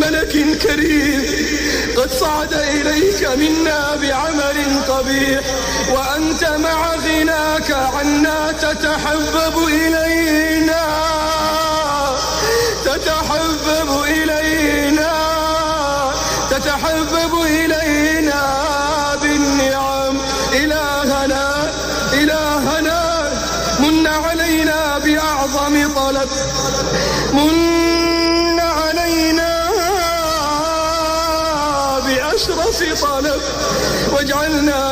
ملك كريم قد صعد إليك منا بعمل قبيح، وأنت مع غناك عنا تتحبب إلينا، تتحبب إلينا، تتحبب إلينا بالنعم. إلهنا إلهنا من علينا بأعظم طلب، من علينا بأشرف طلب، واجعلنا